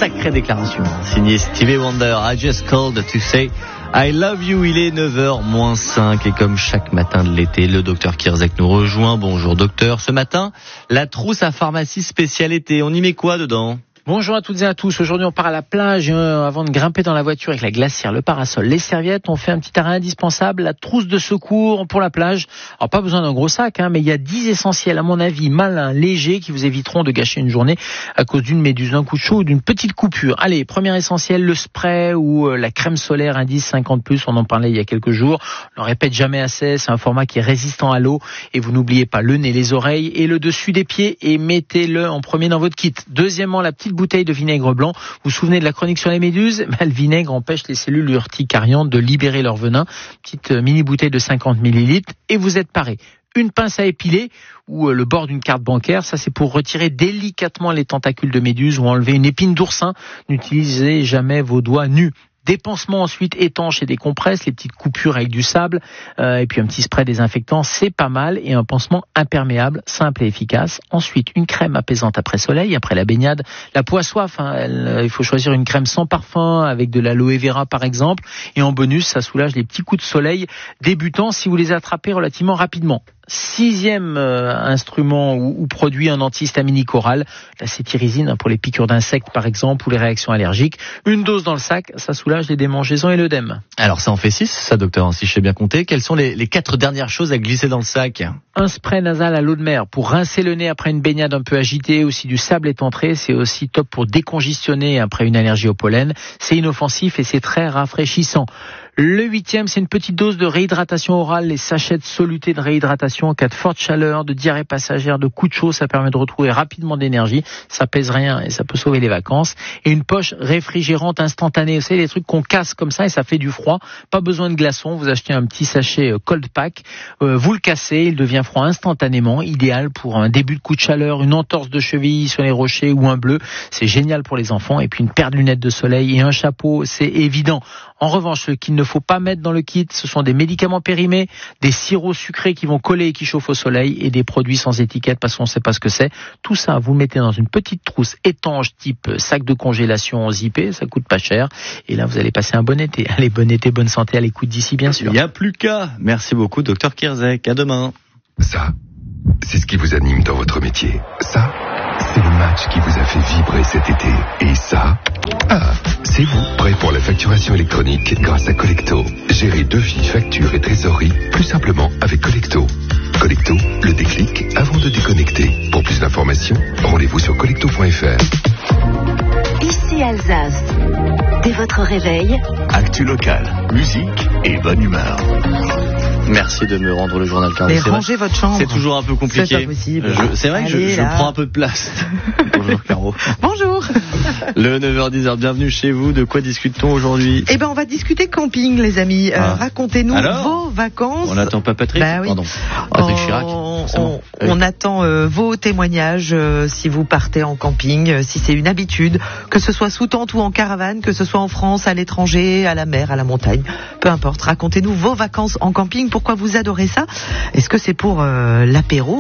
sacrée déclaration. Signé Stevie Wonder, I just called to say I love you. Il est 9h-5 et comme chaque matin de l'été, le docteur Kierzek nous rejoint. Bonjour docteur. Ce matin, la trousse à pharmacie spéciale été. On y met quoi dedans ? Bonjour à toutes et à tous. Aujourd'hui, on part à la plage. Avant de grimper dans la voiture avec la glacière, le parasol, les serviettes, on fait un petit arrêt indispensable, la trousse de secours pour la plage. Alors, pas besoin d'un gros sac, mais il y a 10 essentiels, à mon avis, malins, légers, qui vous éviteront de gâcher une journée à cause d'une méduse, d'un coup de chaud ou d'une petite coupure. Allez, premier essentiel, le spray ou la crème solaire indice 50+. On en parlait il y a quelques jours. On ne répète jamais assez. C'est un format qui est résistant à l'eau. Et vous n'oubliez pas le nez, les oreilles et le dessus des pieds et mettez-le en premier dans votre kit. Deuxièmement, la petite bouteille de vinaigre blanc. Vous vous souvenez de la chronique sur les méduses ? Le vinaigre empêche les cellules urticariantes de libérer leur venin. Petite mini bouteille de 50 ml et vous êtes paré. Une pince à épiler ou le bord d'une carte bancaire, ça c'est pour retirer délicatement les tentacules de méduse ou enlever une épine d'oursin. N'utilisez jamais vos doigts nus. Des pansements ensuite étanches et des compresses, les petites coupures avec du sable et puis un petit spray désinfectant, c'est pas mal. Et un pansement imperméable, simple et efficace. Ensuite, une crème apaisante après soleil, après la baignade. La peau à soif, il faut choisir une crème sans parfum avec de l'aloe vera par exemple. Et en bonus, ça soulage les petits coups de soleil débutants si vous les attrapez relativement rapidement. 6e instrument ou produit, un antihistaminique oral, la cétirizine pour les piqûres d'insectes par exemple ou les réactions allergiques. Une dose dans le sac, ça soulage les démangeaisons et l'œdème. Alors ça en fait 6, ça docteur, si je sais bien compter. Quelles sont les 4 dernières choses à glisser dans le sac ? Un spray nasal à l'eau de mer pour rincer le nez après une baignade un peu agitée, aussi du sable étentré, c'est aussi top pour décongestionner après une allergie au pollen. C'est inoffensif et c'est très rafraîchissant. Le 8e, c'est une petite dose de réhydratation orale, les sachets de soluté de réhydratation en cas de forte chaleur, de diarrhée passagère, de coups de chaud, ça permet de retrouver rapidement d'énergie, ça pèse rien et ça peut sauver les vacances. Et une poche réfrigérante instantanée, vous savez, les trucs qu'on casse comme ça et ça fait du froid, pas besoin de glaçons, vous achetez un petit sachet cold pack, vous le cassez, il devient froid instantanément, idéal pour un début de coup de chaleur, une entorse de cheville sur les rochers ou un bleu, c'est génial pour les enfants. Et puis une paire de lunettes de soleil et un chapeau, c'est évident. En revanche, ce qu'il ne faut pas mettre dans le kit, ce sont des médicaments périmés, des sirops sucrés qui vont coller et qui chauffent au soleil et des produits sans étiquette parce qu'on ne sait pas ce que c'est. Tout ça, vous mettez dans une petite trousse étanche type sac de congélation zippé, ça coûte pas cher. Et là, vous allez passer un bon été. Allez, bon été, bonne santé à l'écoute d'ici, bien sûr. Il n'y a plus qu'à. Merci beaucoup, docteur Kierzek. À demain. Ça, c'est ce qui vous anime dans votre métier. Ça, c'est le match qui vous a fait vibrer cet été. Et ça, c'est vous, prêt pour la facturation électronique grâce à Collecto. Gérez devis, factures et trésorerie plus simplement avec Collecto. Collecto, le déclic avant de déconnecter. Pour plus d'informations, rendez-vous sur collecto.fr. Ici Alsace. Dès votre réveil, actu locale, musique et bonne humeur. Merci de me rendre le journal Caro. Mais rangez votre chambre. C'est toujours un peu compliqué. C'est pas possible. C'est vrai que je prends un peu de place. Bonjour Caro. Bonjour. Le 9h-10h, bienvenue chez vous. De quoi discute-t-on aujourd'hui ? Eh ben, on va discuter camping, les amis. Racontez-nous vos vacances. On n'attend pas Patrick. Bah oui. Pardon. Patrick Chirac. On attend vos témoignages si vous partez en camping, si c'est une habitude, que ce soit sous tente ou en caravane, que ce soit en France, à l'étranger, à la mer, à la montagne, peu importe. Racontez-nous vos vacances en camping. Pourquoi vous adorez ça ? Est-ce que c'est pour l'apéro ?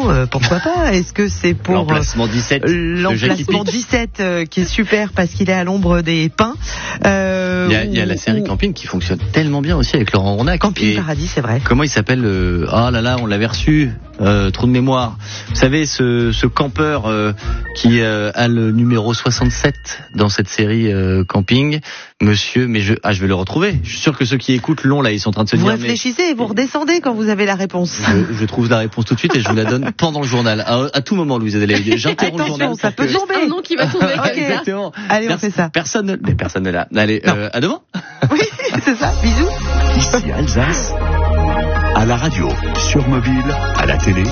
Pourquoi pas ? Est-ce que c'est pour l'emplacement 17 l'emplacement 17 qui est super parce qu'il est à l'ombre des pins. Il y a la série Camping qui fonctionne tellement bien aussi avec Laurent Ronac. Camping Paradis, c'est vrai. Comment il s'appelle Oh là là, on l'avait reçu. Trou de mémoire. Vous savez, ce campeur qui a le numéro 67 dans cette série Camping. Monsieur, mais je vais le retrouver. Je suis sûr que ceux qui écoutent l'ont là, ils sont en train de se dire. Vous réfléchissez et vous redescendez quand vous avez la réponse. Je trouve la réponse tout de suite et je vous la donne pendant le journal. À tout moment, Louise Adélaïde. J'interromps le journal. Ça peut tomber. Un nom qui va tomber. Okay. Exactement. Allez, on fait ça. Personne n'est là. Allez, à demain. Oui, c'est ça. Bisous. Ici Alsace, à la radio, sur mobile, à la télé,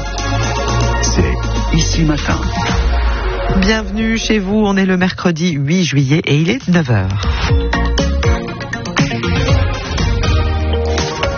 c'est Ici Matin. Bienvenue chez vous, on est le mercredi 8 juillet et il est 9h.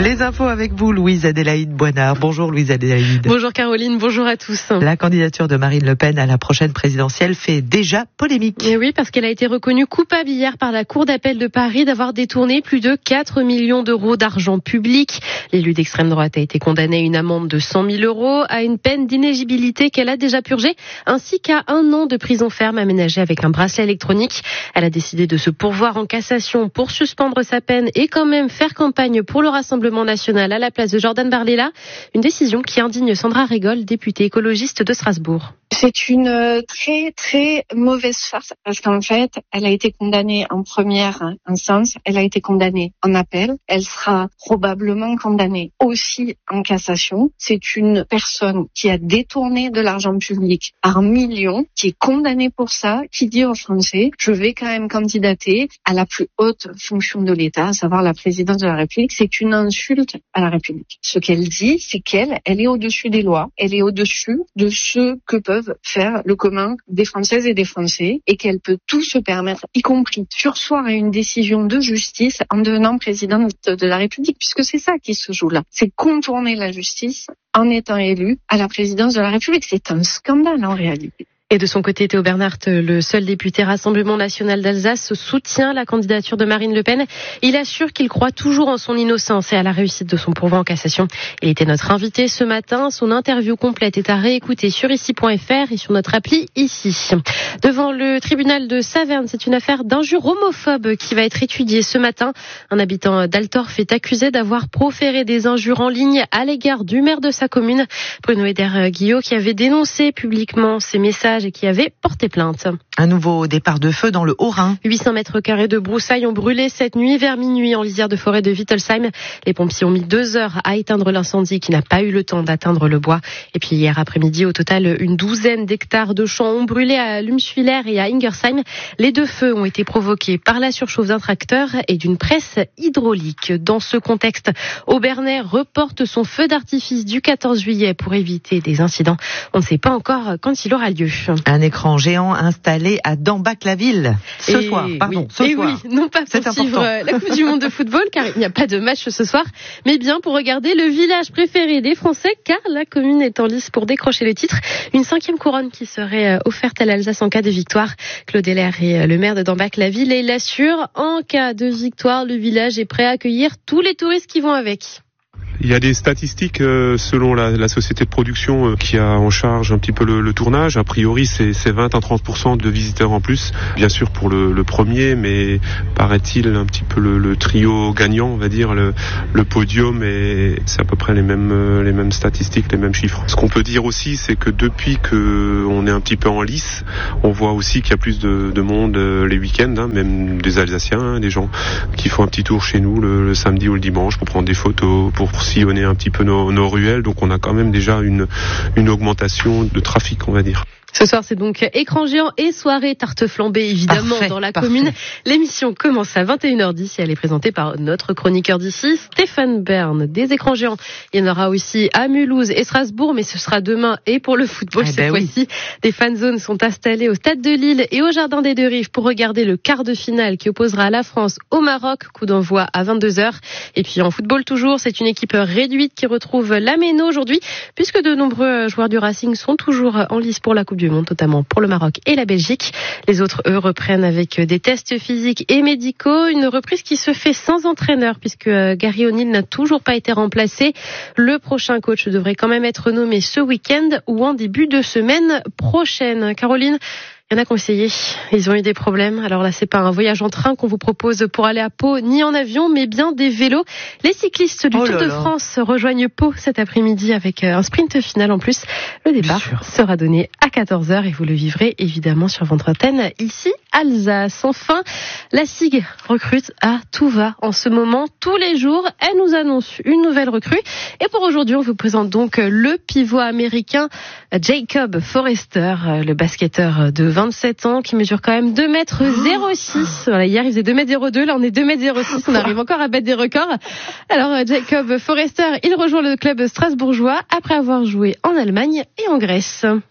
Les infos avec vous, Louise Adélaïde Boinard. Bonjour Louise Adélaïde. Bonjour Caroline, bonjour à tous. La candidature de Marine Le Pen à la prochaine présidentielle fait déjà polémique. Et oui, parce qu'elle a été reconnue coupable hier par la Cour d'appel de Paris d'avoir détourné plus de 4 millions d'euros d'argent public. L'élu d'extrême droite a été condamné à une amende de 100 000 euros, à une peine d'inéligibilité qu'elle a déjà purgée, ainsi qu'à 1 an de prison ferme aménagée avec un bracelet électronique. Elle a décidé de se pourvoir en cassation pour suspendre sa peine et quand même faire campagne pour le Rassemblement national à la place de Jordan Bardella. Une décision qui indigne Sandra Régol, députée écologiste de Strasbourg. C'est une très très mauvaise farce parce qu'en fait, elle a été condamnée en première instance, elle a été condamnée en appel, elle sera probablement condamnée aussi en cassation. C'est une personne qui a détourné de l'argent public par millions, qui est condamnée pour ça, qui dit aux Français, je vais quand même candidater à la plus haute fonction de l'État, à savoir la présidence de la République. C'est une insulte à la République. Ce qu'elle dit, c'est qu'elle est au-dessus des lois, elle est au-dessus de ce que peuvent faire le commun des Françaises et des Français et qu'elle peut tout se permettre, y compris surseoir à une décision de justice en devenant présidente de la République, puisque c'est ça qui se joue là. C'est contourner la justice en étant élue à la présidence de la République. C'est un scandale en réalité. Et de son côté, Théo Bernard, le seul député Rassemblement national d'Alsace, soutient la candidature de Marine Le Pen. Il assure qu'il croit toujours en son innocence et à la réussite de son pourvoi en cassation. Il était notre invité ce matin. Son interview complète est à réécouter sur ici.fr et sur notre appli ici. Devant le tribunal de Saverne, c'est une affaire d'injure homophobe qui va être étudiée ce matin. Un habitant d'Altorf est accusé d'avoir proféré des injures en ligne à l'égard du maire de sa commune, Bruno Eder-Guillot, qui avait dénoncé publiquement ces messages et qui avait porté plainte. Un nouveau départ de feu dans le Haut-Rhin. 800 mètres carrés de broussailles ont brûlé cette nuit vers minuit en lisière de forêt de Wittelsheim. Les pompiers ont mis 2 heures à éteindre l'incendie qui n'a pas eu le temps d'atteindre le bois. Et puis hier après-midi, au total, une douzaine d'hectares de champs ont brûlé à Lumswiller et à Ingersheim. Les 2 feux ont été provoqués par la surchauffe d'un tracteur et d'une presse hydraulique. Dans ce contexte, Aubernais reporte son feu d'artifice du 14 juillet pour éviter des incidents. On ne sait pas encore quand il aura lieu. Un écran géant installé à Dambac-la-Ville ce soir. Oui, non pas pour suivre la Coupe du Monde de football, car il n'y a pas de match ce soir, mais bien pour regarder le village préféré des Français, car la commune est en lice pour décrocher le titre. Une 5e couronne qui serait offerte à l'Alsace en cas de victoire. Claude Heller est le maire de Dambac-la-Ville et il assure, en cas de victoire, le village est prêt à accueillir tous les touristes qui vont avec. Il y a des statistiques selon la société de production qui a en charge un petit peu le tournage. A priori, c'est 20 à 30% de visiteurs en plus. Bien sûr pour le premier, mais paraît-il un petit peu le trio gagnant, on va dire, le podium, et c'est à peu près les mêmes statistiques, les mêmes chiffres. Ce qu'on peut dire aussi, c'est que depuis que on est un petit peu en lice, on voit aussi qu'il y a plus de monde les week-ends, même des Alsaciens, des gens qui font un petit tour chez nous le samedi ou le dimanche pour prendre des photos, pour sillonner un petit peu nos ruelles. Donc on a quand même déjà une augmentation de trafic, on va dire. Ce soir, c'est donc écran géant et soirée tarte flambée, évidemment, dans la commune. L'émission commence à 21h10 et elle est présentée par notre chroniqueur d'ici, Stéphane Bern. Des écrans géants, il y en aura aussi à Mulhouse et Strasbourg, mais ce sera demain. Et pour le football, cette fois-ci, des fan zones sont installées au Stade de Lille et au Jardin des Deux Rives pour regarder le quart de finale qui opposera la France au Maroc. Coup d'envoi à 22h. Et puis en football toujours, c'est une équipe réduite qui retrouve la Méno aujourd'hui, puisque de nombreux joueurs du Racing sont toujours en lice pour la Coupe du Monde, notamment pour le Maroc et la Belgique. Les autres, eux, reprennent avec des tests physiques et médicaux. Une reprise qui se fait sans entraîneur puisque Gary O'Neill n'a toujours pas été remplacé. Le prochain coach devrait quand même être nommé ce week-end ou en début de semaine prochaine. Caroline, il y en a conseillé, ils ont eu des problèmes. Alors là, c'est pas un voyage en train qu'on vous propose pour aller à Pau, ni en avion, mais bien des vélos. Les cyclistes du Tour de France rejoignent Pau cet après-midi avec un sprint final en plus. Le départ sera donné à 14h et vous le vivrez évidemment sur votre antenne ici, Alsace. Enfin, la SIG recrute à tout va en ce moment. Tous les jours, elle nous annonce une nouvelle recrue. Et pour aujourd'hui, on vous présente donc le pivot américain Jacob Forrester, le basketteur de 27 ans qui mesure quand même 2,06 m. Voilà, hier, il faisait 2,02 m. Là, on est 2,06 m. On arrive encore à battre des records. Alors, Jacob Forrester, il rejoint le club strasbourgeois après avoir joué en Allemagne et en Grèce.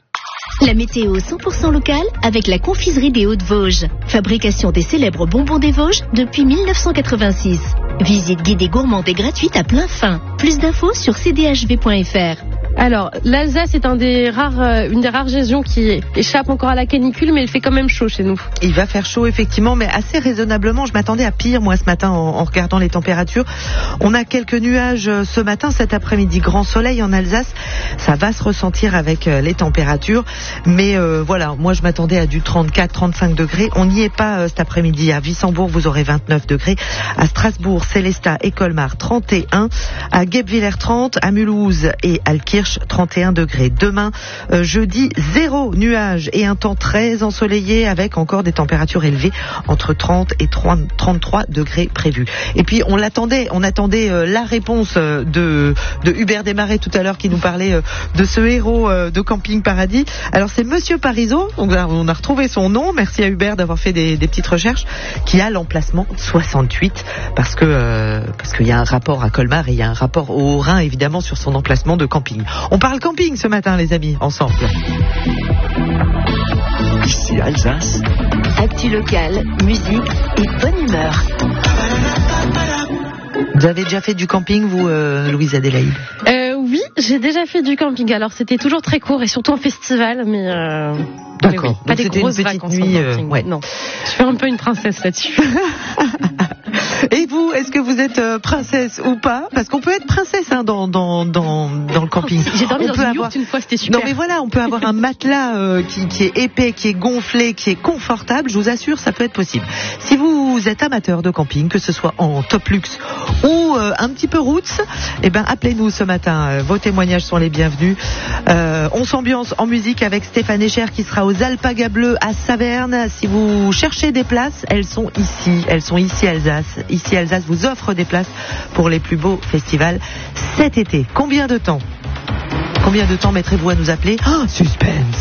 La météo 100% locale avec la confiserie des Hauts-de-Vosges. Fabrication des célèbres bonbons des Vosges depuis 1986. Visite guidée gourmande et gratuite à plein fin. Plus d'infos sur cdhv.fr. Alors, l'Alsace est une des rares régions qui échappe encore à la canicule, mais il fait quand même chaud chez nous. Il va faire chaud, effectivement, mais assez raisonnablement. Je m'attendais à pire, moi, ce matin, en regardant les températures. On a quelques nuages ce matin, cet après-midi. Grand soleil en Alsace. Ça va se ressentir avec les températures. Mais voilà, moi, je m'attendais à du 34, 35 degrés. On n'y est pas cet après-midi. À Wissembourg, vous aurez 29 degrés. À Strasbourg, Célestat et Colmar, 31. À Guebwiller, 30. À Mulhouse et Alkirch, 31 degrés. Demain, jeudi, 0 nuages et un temps très ensoleillé avec encore des températures élevées entre 30 et 33 degrés prévus. Et puis, on attendait la réponse de Hubert Desmarais tout à l'heure qui nous parlait de ce héros de Camping Paradis. Alors, c'est Monsieur Parisot. Donc, on a retrouvé son nom. Merci à Hubert d'avoir fait des petites recherches, qui a l'emplacement 68 parce qu'il y a un rapport à Colmar et il y a un rapport au Rhin, évidemment, sur son emplacement de camping. On parle camping ce matin, les amis, ensemble. Ici Alsace. Actu locale, musique et bonne humeur. Vous avez déjà fait du camping, vous, Louise Adélaïde? Oui, j'ai déjà fait du camping. Alors, c'était toujours très court et surtout en festival, mais... D'accord. Oui, pas des grosses une petite vacances nuit, en camping. ouais. Non, je suis un peu une princesse là-dessus. Et vous, est-ce que vous êtes princesse ou pas? Parce qu'on peut être princesse dans le camping. J'ai dormi dans une yourte une fois, c'était super. Non mais voilà, on peut avoir un matelas qui est épais, qui est gonflé, qui est confortable. Je vous assure, ça peut être possible. Si vous êtes amateur de camping, que ce soit en top luxe ou un petit peu roots, appelez-nous ce matin. Vos témoignages sont les bienvenus. On s'ambiance en musique avec Stéphane Echer qui sera aux Alpagas Bleues à Saverne. Si vous cherchez des places, elles sont ici Alsace. Ici Alsace vous offre des places pour les plus beaux festivals cet été. Combien de temps mettrez-vous à nous appeler? Suspense.